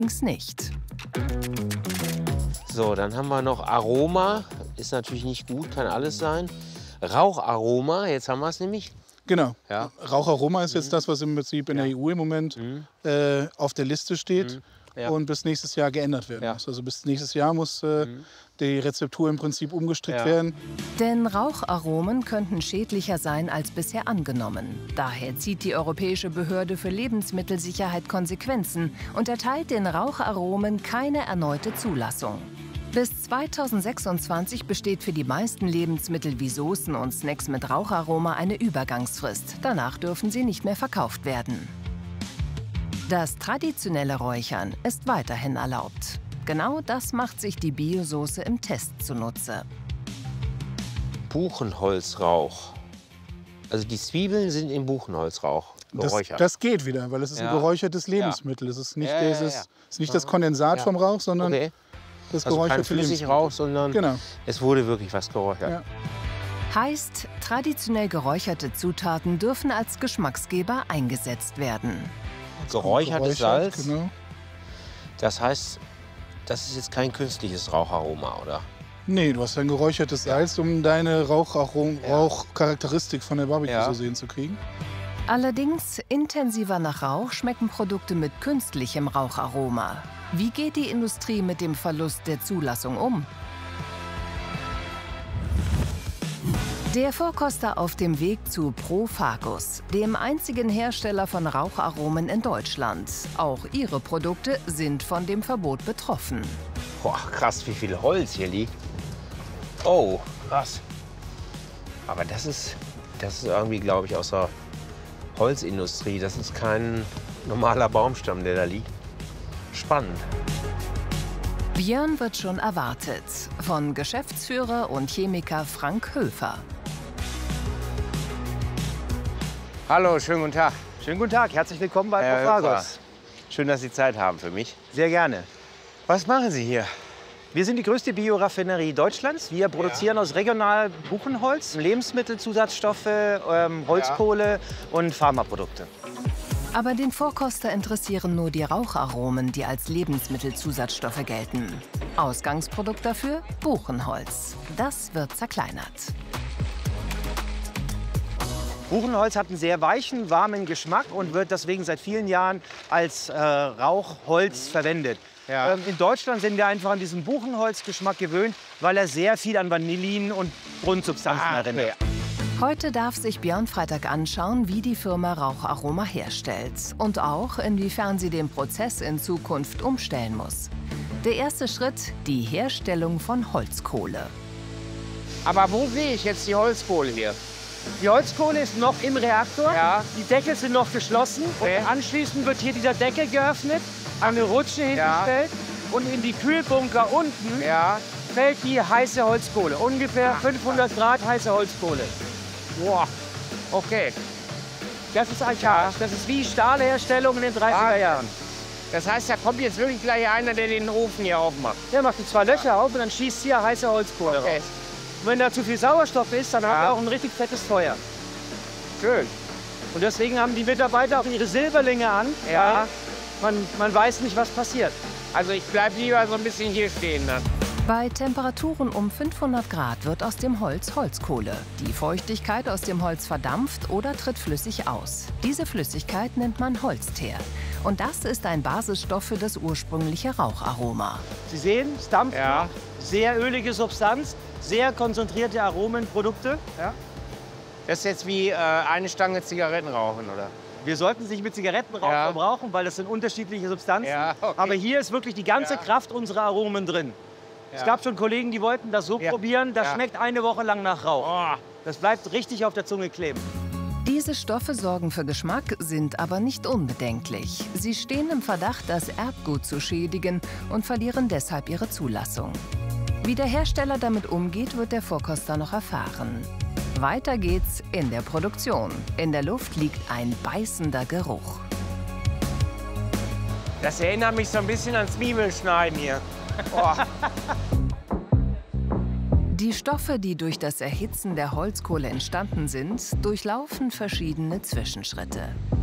nicht. So, dann haben wir noch Aroma. Ist natürlich nicht gut, kann alles sein. Raucharoma, jetzt haben wir es nämlich. Genau. Ja. Raucharoma ist jetzt das, was im Prinzip in der EU im Moment auf der Liste steht Ja. und bis nächstes Jahr geändert werden muss. Also bis nächstes Jahr muss die Rezeptur im Prinzip umgestrickt werden. Denn Raucharomen könnten schädlicher sein als bisher angenommen. Daher zieht die Europäische Behörde für Lebensmittelsicherheit Konsequenzen und erteilt den Raucharomen keine erneute Zulassung. Bis 2026 besteht für die meisten Lebensmittel wie Soßen und Snacks mit Raucharoma eine Übergangsfrist. Danach dürfen sie nicht mehr verkauft werden. Das traditionelle Räuchern ist weiterhin erlaubt. Genau das macht sich die Biosoße im Test zunutze. Buchenholzrauch. Also die Zwiebeln sind im Buchenholzrauch geräuchert. Das geht wieder, weil es ist ein geräuchertes Lebensmittel. Es ist nicht, ist nicht das Kondensat vom Rauch, sondern das also geräucherte kein Flüssigrauch, sondern es wurde wirklich was geräuchert. Ja. Heißt, traditionell geräucherte Zutaten dürfen als Geschmacksgeber eingesetzt werden. Geräuchertes Salz, Genau. das heißt, das ist jetzt kein künstliches Raucharoma, oder? Nee, du hast ein geräuchertes Salz, um deine Rauchcharakteristik von der Barbecue-Soße hinzukriegen. Allerdings, intensiver nach Rauch schmecken Produkte mit künstlichem Raucharoma. Wie geht die Industrie mit dem Verlust der Zulassung um? Der Vorkoster auf dem Weg zu Profagus, dem einzigen Hersteller von Raucharomen in Deutschland. Auch ihre Produkte sind von dem Verbot betroffen. Boah, krass, wie viel Holz hier liegt. Oh, krass. Aber das ist irgendwie, glaube ich, aus der Holzindustrie. Das ist kein normaler Baumstamm, der da liegt. Spannend. Björn wird schon erwartet von Geschäftsführer und Chemiker Frank Höfer. Hallo, schönen guten Tag. Schönen guten Tag, herzlich willkommen bei Herr Profagus. Schön, dass Sie Zeit haben für mich. Sehr gerne. Was machen Sie hier? Wir sind die größte Bioraffinerie Deutschlands. Wir produzieren aus regional Buchenholz Lebensmittelzusatzstoffe, Holzkohle und Pharmaprodukte. Aber den Vorkoster interessieren nur die Raucharomen, die als Lebensmittelzusatzstoffe gelten. Ausgangsprodukt dafür Buchenholz. Das wird zerkleinert. Buchenholz hat einen sehr weichen, warmen Geschmack und wird deswegen seit vielen Jahren als Rauchholz verwendet. Ja. In Deutschland sind wir einfach an diesen Buchenholzgeschmack gewöhnt, weil er sehr viel an Vanillin und Grundsubstanzen erinnert. Heute darf sich Björn Freitag anschauen, wie die Firma Raucharoma herstellt und auch, inwiefern sie den Prozess in Zukunft umstellen muss. Der erste Schritt, die Herstellung von Holzkohle. Aber wo sehe ich jetzt die Holzkohle hier? Die Holzkohle ist noch im Reaktor, Ja. die Deckel sind noch geschlossen Okay. und anschließend wird hier dieser Deckel geöffnet, eine Rutsche hingestellt und in die Kühlbunker unten fällt die heiße Holzkohle. Ungefähr 500 Grad heiße Holzkohle. Boah, okay. Das ist archaisch. Das ist wie Stahlherstellung in den 30er Jahren. Das heißt, da kommt jetzt wirklich gleich einer, der den Ofen hier aufmacht. Der macht die 2 Löcher auf und dann schießt hier heiße Holzkohle Okay. raus. Und wenn da zu viel Sauerstoff ist, dann haben wir auch ein richtig fettes Feuer. Schön. Und deswegen haben die Mitarbeiter auch ihre Silberlinge an. Ja. Man weiß nicht, was passiert. Also ich bleibe lieber so ein bisschen hier stehen dann. Bei Temperaturen um 500 Grad wird aus dem Holz Holzkohle. Die Feuchtigkeit aus dem Holz verdampft oder tritt flüssig aus. Diese Flüssigkeit nennt man Holzteer. Und das ist ein Basisstoff für das ursprüngliche Raucharoma. Sie sehen, es dampft Ja. noch. Sehr ölige Substanz, sehr konzentrierte Aromenprodukte. Ja. Das ist jetzt wie eine Stange Zigaretten rauchen, oder? Wir sollten sich mit Zigarettenrauch Ja. verbrauchen, weil das sind unterschiedliche Substanzen. Ja, okay. Aber hier ist wirklich die ganze Kraft unserer Aromen drin. Es gab schon Kollegen, die wollten das so probieren. Das schmeckt eine Woche lang nach Rauch. Oh. Das bleibt richtig auf der Zunge kleben. Diese Stoffe sorgen für Geschmack, sind aber nicht unbedenklich. Sie stehen im Verdacht, das Erbgut zu schädigen und verlieren deshalb ihre Zulassung. Wie der Hersteller damit umgeht, wird der Vorkoster noch erfahren. Weiter geht's in der Produktion. In der Luft liegt ein beißender Geruch. Das erinnert mich so ein bisschen an Zwiebelschneiden hier. Oh. Die Stoffe, die durch das Erhitzen der Holzkohle entstanden sind, durchlaufen verschiedene Zwischenschritte.